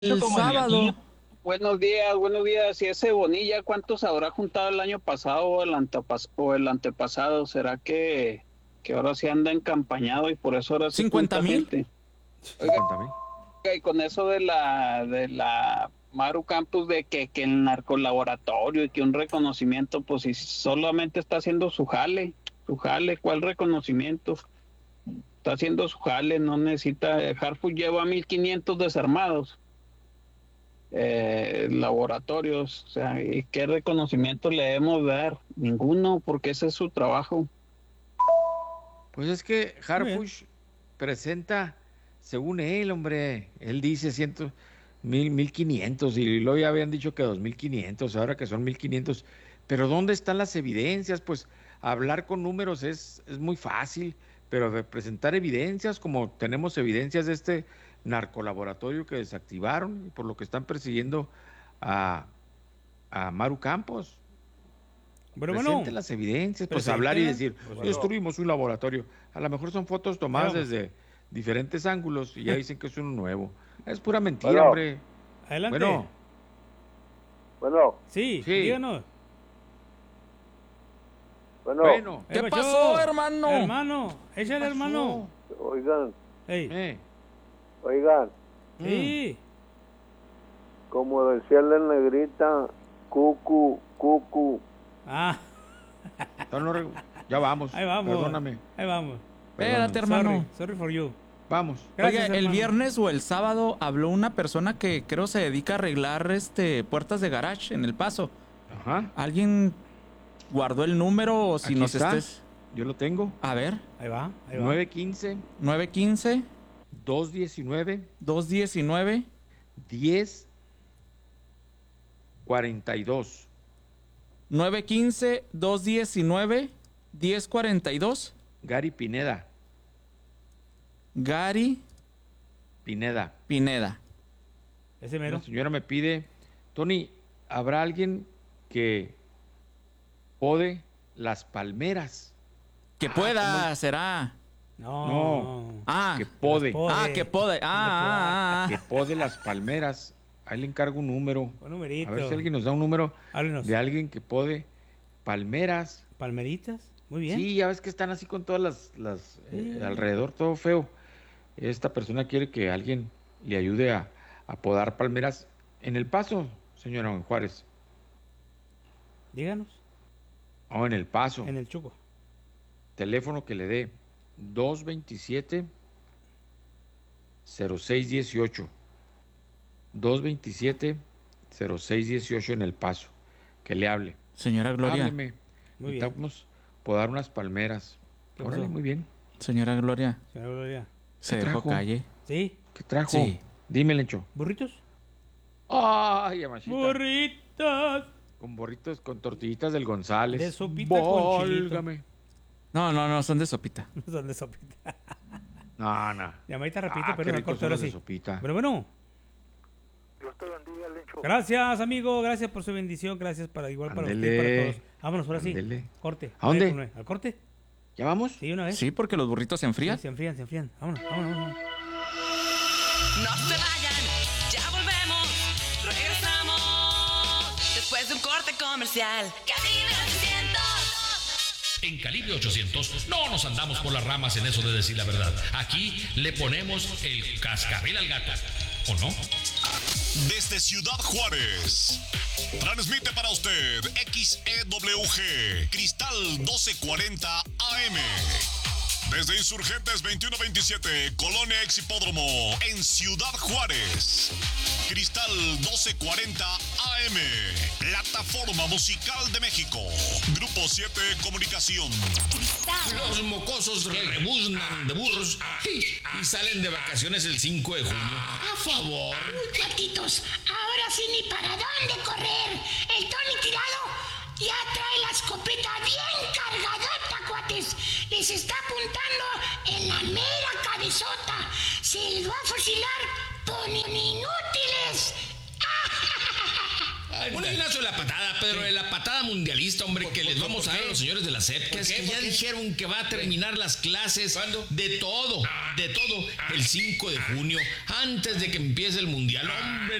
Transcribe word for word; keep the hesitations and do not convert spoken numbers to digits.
el como el sábado. Buenos días, buenos días. ¿Y ese Bonilla cuántos habrá juntado el año pasado o el, antepas- o el antepasado? ¿Será que, que ahora sí anda encampañado y por eso ahora sí ¿Cincuenta junta mil? gente? Oiga, cincuenta mil. y con eso de la de la Maru Campus de que, que el narcolaboratorio y que un reconocimiento, pues si solamente está haciendo su jale, su jale, ¿cuál reconocimiento? Está haciendo su jale, no necesita. Harfuch lleva mil quinientos desarmados. Eh, laboratorios, o sea, ¿y qué reconocimiento le debemos dar? Ninguno, porque ese es su trabajo. Pues es que Muy bien. Harfuch presenta, según él, hombre, él dice ciento, mil, mil quinientos y luego ya habían dicho que dos mil quinientos, ahora que son mil quinientos. Pero ¿dónde están las evidencias? Pues hablar con números es, es muy fácil, pero de presentar evidencias, como tenemos evidencias de este narcolaboratorio que desactivaron y por lo que están persiguiendo a, a Maru Campos. Pero bueno, Presente las evidencias, pues hablar y decir, Preséntelas. destruimos un laboratorio. A lo mejor son fotos tomadas Vamos. desde diferentes ángulos y ya dicen que es uno nuevo. Es pura mentira, Bueno. hombre. adelante. Bueno, Bueno, sí, Sí. díganos. bueno, bueno, Ahí ¿Qué va pasó, yo. hermano? Hermano, échale, hermano. oigan, Ey, eh, oigan, sí. como decía la negrita, cucu, cucu. Ah, no, no, re- ya vamos. ahí vamos. Perdóname, Ahí vamos. Espérate, hermano. Sorry, sorry for you. vamos. Gracias, Oiga, el hermano. viernes o el sábado habló una persona que creo se dedica a arreglar este puertas de garage en El Paso. Ajá, ¿Alguien guardó el número o si aquí nos está. estés? Yo lo tengo. A ver, Ahí va, ahí va. nueve quince, nueve quince, dos diecinueve, dos diecinueve, diez cuarenta y dos. nueve quince, dos diecinueve, diez cuarenta y dos. Gary Pineda. Gary Pineda. Pineda. Ese La mero. señora me pide, Tony, ¿habrá alguien que pode las palmeras? Que pueda, será. No. No. Ah, Que pode, Pode. ah, que puede. Ah, ah, ah, que ah. pode las palmeras. Ahí le encargo un número. Un numerito. A ver si alguien nos da un número Háblenos. de alguien que pode palmeras. Palmeritas. Muy bien. Sí, ya ves que están así con todas las, las eh, Sí. alrededor, todo feo. Esta persona quiere que alguien le ayude a, a podar palmeras en El Paso, señora Juárez. Díganos. O en El Paso. En el Chuco. Teléfono que le dé dos veintisiete cero seis dieciocho. dos veintisiete cero seis dieciocho en El Paso. Que le hable. Señora Gloria. Hábleme. Muy bien. Necesitamos podar unas palmeras. ¿Qué Órale, pasó? muy bien. Señora Gloria. Señora Gloria. Se ¿Qué dejó trajo? calle. ¿Sí? ¿Qué trajo? Sí. Dime, Lencho. ¿Burritos? Ay, amachita. Burritos. Con borritos, con tortillitas del González. De sopita con chilito. Válgame. No, no, no, son de sopita. Son de sopita. No, no. Llamadita rapidito, Ah, pero qué no ricos corto son ahora los de sí. sopita. Pero bueno. Dios te bendiga, Lencho. Gracias, amigo. Gracias por su bendición. Gracias para igual para usted y Ándele. para todos. Vámonos, ahora sí. Ándele. Corte. ¿A dónde? nueve con nueve. ¿Al corte? ¿Ya vamos? Sí, una vez. Sí, porque los burritos se enfrían. Sí, se enfrían, se enfrían. Vámonos, vámonos, vámonos. No se vayan, ya volvemos, regresamos después de un corte comercial. Calibre ochocientos. En Calibre ochocientos no nos andamos por las ramas en eso de decir la verdad. Aquí le ponemos el cascabel al gato, ¿o no? Desde Ciudad Juárez. Transmite para usted X E W G Cristal doce cuarenta A M. Desde Insurgentes veintiuno veintisiete, Colonia Exhipódromo, en Ciudad Juárez. Cristal doce cuarenta A M. Plataforma Musical de México. Grupo siete Comunicación. Los mocosos rebuznan de burros y, y salen de vacaciones el cinco de junio. A favor. Gatitos, ahora sí ni para dónde correr. El Tony tirado ya trae la escopeta bien cargadota, cuates. Les está apuntando en la mera cabezota. Se les va a fusilar por inútiles. Un gallinazo de la patada, Pedro, de la patada mundialista, hombre, que les vamos a dar a los señores de la S E P, que es que ya dijeron que va a terminar las clases de todo, de todo, el cinco de junio, antes de que empiece el mundial. Hombre,